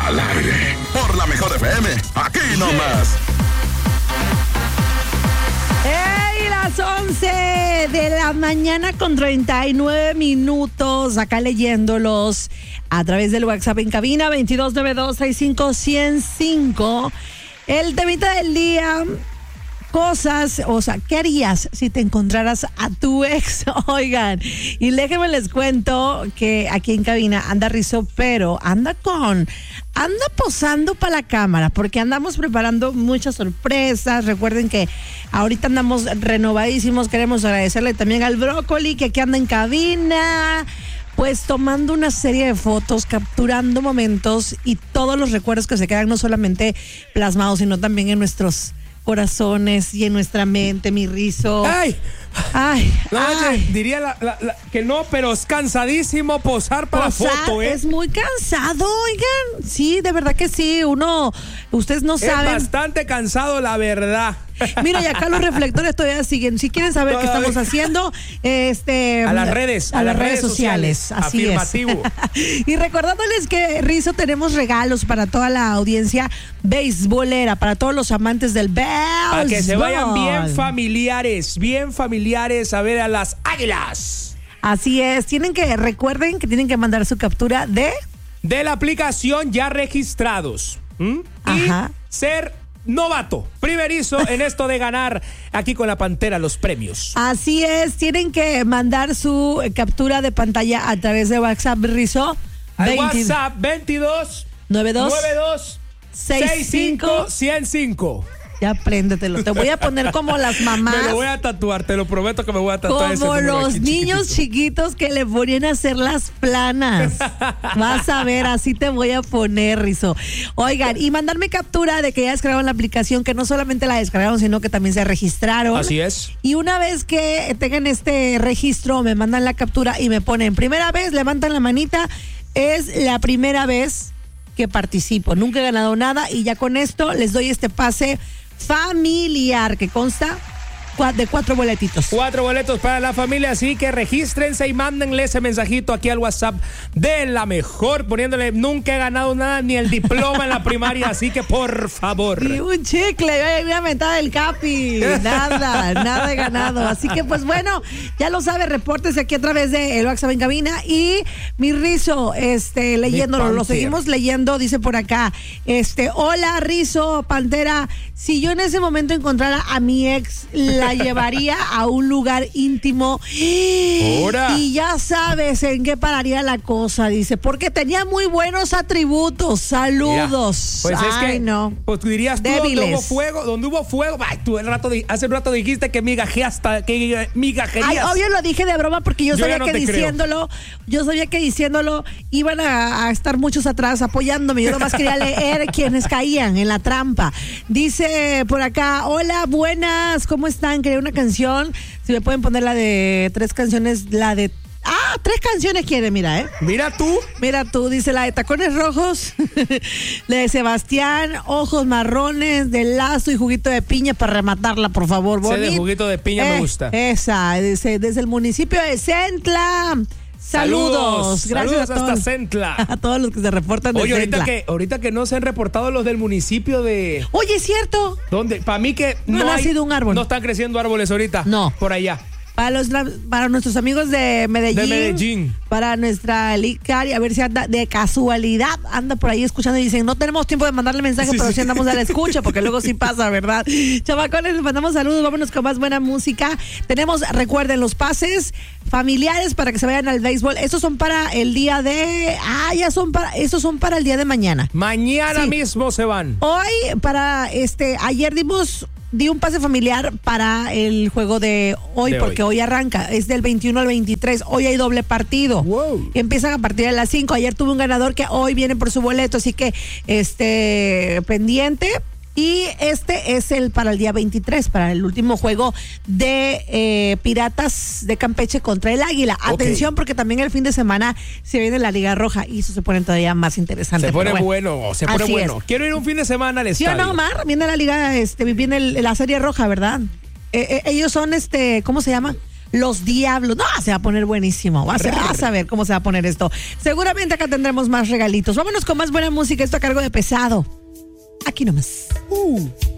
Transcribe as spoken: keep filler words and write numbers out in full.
Al aire, por la Mejor F M, aquí nomás. ¡Ey! Las once de la mañana con treinta y nueve minutos, acá leyéndolos a través del WhatsApp en cabina veintidós noventa y dos sesenta y cinco ciento cinco. El temita del día, cosas, o sea, ¿qué harías si te encontraras a tu ex? Oigan, y déjenme les cuento que aquí en cabina anda Rizo, pero anda con, anda posando para la cámara, porque andamos preparando muchas sorpresas. Recuerden que ahorita andamos renovadísimos, queremos agradecerle también al Brócoli, que aquí anda en cabina, pues tomando una serie de fotos, capturando momentos y todos los recuerdos que se quedan no solamente plasmados, sino también en nuestros corazones y en nuestra mente, mi Rizo. ¡Ay! Ay, No, ay. diría la, la, la, que no, pero es cansadísimo posar para Posar la foto, ¿eh? es muy cansado, oigan. Sí, de verdad que sí. Uno, ustedes no Es saben. bastante cansado, la verdad. Mira, y acá los reflectores todavía siguen. Si quieren saber qué Todavía. estamos haciendo, este A las redes, a, las redes sociales, sociales. Así Afirmativo. es. Y recordándoles que, Rizo, tenemos regalos para toda la audiencia beisbolera, para todos los amantes del béisbol. Para que se vayan bien familiares, bien familiares a ver a las Águilas. Así es. Tienen que, recuerden que tienen que mandar su captura de De la aplicación ya registrados. ¿Mm? Ajá. Y ser novato, primerizo en esto de ganar aquí con la Pantera los premios. Así es, tienen que mandar su eh, captura de pantalla a través de WhatsApp, Rizo. Al WhatsApp veintidós noventa y dos noventa y dos sesenta y cinco ciento cinco. Ya apréndetelo. Te voy a poner como las mamás. Me lo voy a tatuar, te lo prometo que me voy a tatuar ese Como número los aquí, niños chiquitito. chiquitos que le ponían a hacer las planas. Vas a ver, así te voy a poner, Rizo. Oigan, y mandarme captura de que ya descargaron la aplicación, que no solamente la descargaron, sino que también se registraron. Así es. Y una vez que tengan este registro, me mandan la captura y me ponen primera vez, levantan la manita, es la primera vez que participo. Nunca he ganado nada y ya con esto les doy este pase familiar que consta de cuatro boletitos. Cuatro boletos para la familia, así que regístrense y mándenle ese mensajito aquí al WhatsApp de la Mejor, poniéndole nunca he ganado nada, ni el diploma en la primaria, así que por favor. Y un chicle, yo voy a mentar el capi. Nada, nada he ganado. Así que pues bueno, ya lo sabe, repórtese aquí a través de el WhatsApp en cabina. Y mi Rizo, este, leyéndolo, lo seguimos leyendo, dice por acá, este, hola Rizo, Pantera, si yo en ese momento encontrara a mi ex, la llevaría a un lugar íntimo. ¡Hora! Y ya sabes en qué pararía la cosa, dice, porque tenía muy buenos atributos. Saludos. Mira, pues es Ay, que, no. pues tú dirías, tú, Débiles. donde hubo fuego, donde hubo fuego, ay, tú el rato di- hace un rato dijiste que migajeas, que migajerías. Ay, obvio lo dije de broma porque yo, Yo sabía ya no que te creo. diciéndolo, yo sabía que diciéndolo iban a, a estar muchos atrás apoyándome. Yo nomás quería leer quienes caían en la trampa. Dice por acá, hola, buenas, ¿cómo están? Quería una canción. Si me pueden poner la de tres canciones, la de Ah, tres canciones quiere, mira, ¿eh? Mira tú. Mira tú, dice la de Tacones Rojos, la de Sebastián, Ojos Marrones, de Lazo y Juguito de Piña para rematarla, por favor. Ese de Bonit. Juguito de Piña me Eh, gusta. Esa, dice, desde el municipio de Centla. Saludos. Saludos, Gracias saludos a hasta todos, Centla. a todos los que se reportan de Oye, ahorita Centla. que, ahorita que no se han reportado los del municipio de... Oye, es cierto. ¿Dónde? Para mí que No no, ha hay- nacido un árbol. No están creciendo árboles ahorita. No. Por allá. Para los para nuestros amigos de Medellín, De Medellín. para nuestra Licari, a ver si anda de casualidad, anda por ahí escuchando y dicen, no tenemos tiempo de mandarle mensaje, Sí, pero sí. sí andamos a la escucha, porque luego sí pasa, ¿verdad? Chamacones, les mandamos saludos, vámonos con más buena música. Tenemos, recuerden, los pases familiares para que se vayan al béisbol. Estos son para el día de, ah, ya son para, estos son para el día de mañana. Mañana Sí. mismo se van. Hoy, para este, ayer dimos, di un pase familiar para el juego de hoy, De porque hoy. hoy. arranca, es del veintiuno al veintitrés, hoy hay doble partido. Wow. Empiezan a partir de las cinco, ayer tuve un ganador que hoy viene por su boleto, así que, este, pendiente. Y este es el para el día veintitrés, para el último juego de eh, Piratas de Campeche contra el Águila. Ok. Atención, porque también el fin de semana se viene la Liga Roja y eso se pone todavía más interesante. Se pone pero bueno, se pone Así bueno. es. Quiero ir un fin de semana al ¿Sí o estadio. no, Omar? Viene la Liga, este, viene el- la Serie Roja, ¿verdad? Eh, eh, ellos son, este, ¿cómo se llama? los diablos. No, se va a poner buenísimo. Vas a, vas a ver cómo se va a poner esto. Seguramente acá tendremos más regalitos. Vámonos con más buena música. Esto a cargo de Pesado. Aquí nomás. Uh.